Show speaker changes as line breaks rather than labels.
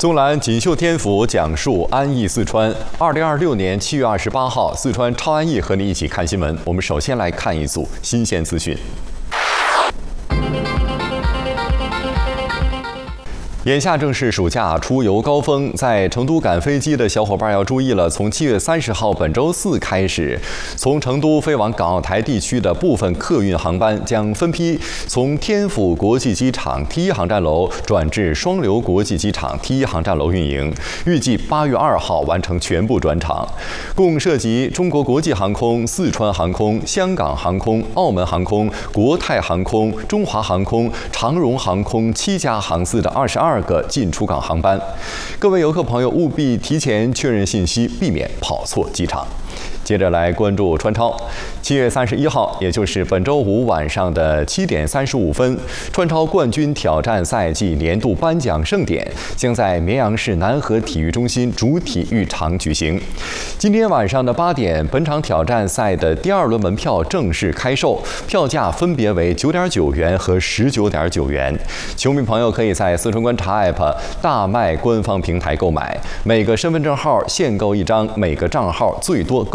纵览锦绣天府，讲述安逸四川。2026年7月28号，四川超安逸和你一起看新闻。我们首先来看一组新鲜资讯。眼下正是暑假出游高峰，在成都赶飞机的小伙伴要注意了。从7月30号本周四开始，从成都飞往港澳台地区的部分客运航班将分批从天府国际机场T1航站楼转至双流国际机场T1航站楼运营，预计8月2号完成全部转场。共涉及中国国际航空、四川航空、香港航空、澳门航空、国泰航空、中华航空、长荣航空7家航次的22个进出港航班，各位游客朋友务必提前确认信息，避免跑错机场。接着来关注川超。7月31号，也就是本周五晚上的7点35分，川超冠军挑战赛暨年度颁奖盛典将在绵阳市南河体育中心主体育场举行。今天晚上的8点，本场挑战赛的第2轮门票正式开售，票价分别为9.9元和19.9元。球迷朋友可以在四川观察 App 大麦官方平台购买，每个身份证号限购1张，每个账号最多